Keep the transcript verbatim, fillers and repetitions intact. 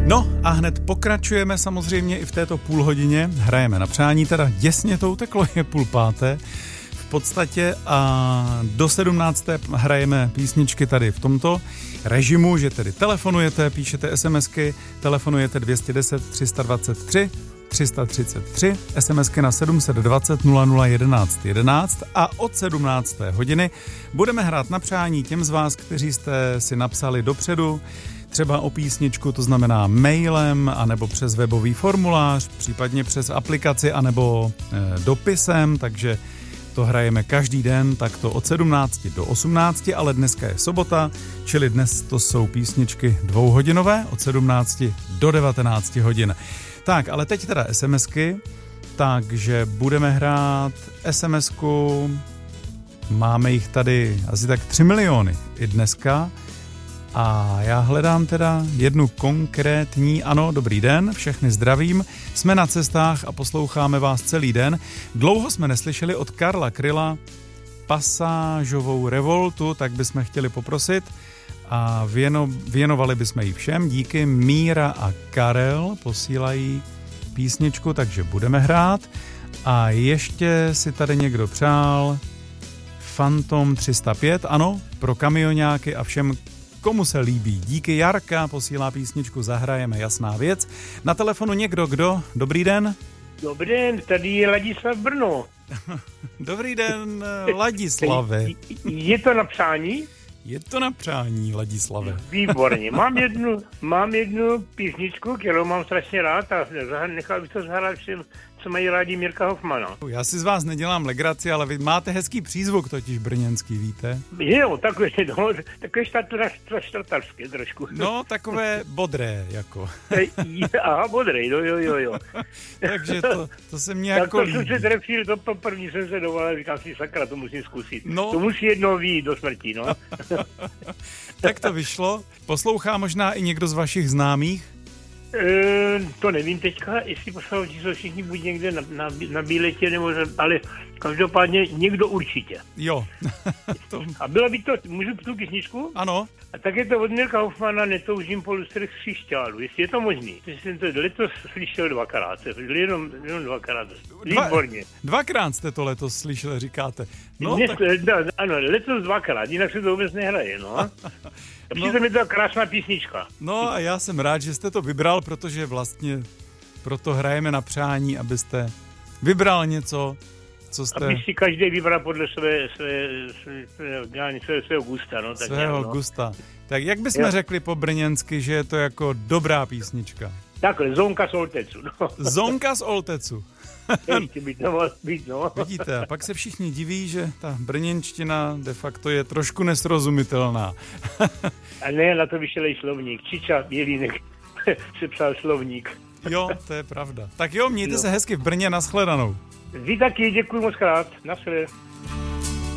No a hned pokračujeme samozřejmě i v této půlhodině. Hrajeme na přání, teda děsně to uteklo, je půl páté v podstatě a do sedmnácté hrajeme písničky tady v tomto režimu, že tedy telefonujete, píšete SMSky, telefonujete dvě stě deset, tři sta dvacet tři, tři sta třicet tři, SMSky na sedm set dvacet, nula nula jedenáct jedenáct a od sedmnácté hodiny budeme hrát na přání těm z vás, kteří jste si napsali dopředu, třeba o písničku, to znamená mailem, anebo přes webový formulář, případně přes aplikaci, anebo e, dopisem, takže to hrajeme každý den, tak to od sedmnácti do osmnácti, ale dneska je sobota, čili dnes to jsou písničky dvouhodinové od sedmnácti do devatenácti hodin. Tak, ale teď teda SMSky, takže budeme hrát SMSku, máme jich tady asi tak tři miliony i dneska a já hledám teda jednu konkrétní, ano, dobrý den, všechny zdravím, jsme na cestách a posloucháme vás celý den. Dlouho jsme neslyšeli od Karla Kryla pasážovou revoltu, tak bychom chtěli poprosit a věno, věnovali bychom ji všem. Díky, Míra a Karel posílají písničku, takže budeme hrát. A ještě si tady někdo přál Phantom tři sta pět, ano, pro kamioňáky a všem, komu se líbí. Díky, Jarka posílá písničku, zahrajeme, jasná věc. Na telefonu někdo, kdo? Dobrý den. Dobrý den, tady je Ladislav Brno. Dobrý den, Ladislave. Je to na přání? Je to na přání, Ladislave. Výborně. Mám jednu, mám jednu písničku, kterou mám strašně rád a nechal bych to zahrát všem, co mají rádi Mirka Hoffmana. Já si z vás nedělám legraci, ale vy máte hezký přízvuk totiž brněnský, víte? Jo, takové, no, takové štatarské trošku. No, takové bodré, jako. Aha, bodré, no, jo, jo, jo. Takže to, to se mě jako líbí. Tak to jsem se trefil, to poprvé jsem se dovolil, říkám si, sakra, to musím zkusit. No. To musí jednou vyjít do smrti, no. Tak to vyšlo. Poslouchá možná i někdo z vašich známých? E, to nevím teďka, jestli poslouchači jsou všichni buď někde na, na, na bíletě, nebo, ale každopádně někdo určitě. Jo. to... A byla by to, můžu tu písničku? Ano. A tak je to od Mirka Hoffmana, Netoužím po lustrech křišťálu, jestli je to možný. Jsem to letos slyšel dvakrát, jenom, jenom dvakrát. Výborně. Dva, dvakrát jste to letos slyšeli, říkáte. No, Dnes, tak... da, ano, letos dvakrát, jinak se to vůbec nehraje, no. A přitom no. Je to krásná písnička. No a já jsem rád, že jste to vybral, protože vlastně proto hrajeme na přání, abyste vybral něco, co jste... Aby si každý vybral podle své, své, své, své, své, svého gusta, no. Tak svého nějak, no. gusta. Tak jak bychom jo. řekli po brněnsky, že je to jako dobrá písnička? Takhle, Zonka z Oltecu, no. Zonka z Oltecu. Ještě by to mohlo být, no. Vidíte, a pak se všichni diví, že ta brněnština de facto je trošku nesrozumitelná. A ne, na to vyšel i slovník. Čiča Bělínek se psal slovník. Jo, to je pravda. Tak jo, mějte no. se hezky v Brně, nashledanou. Vy taky, děkuji moc krát. Naschle.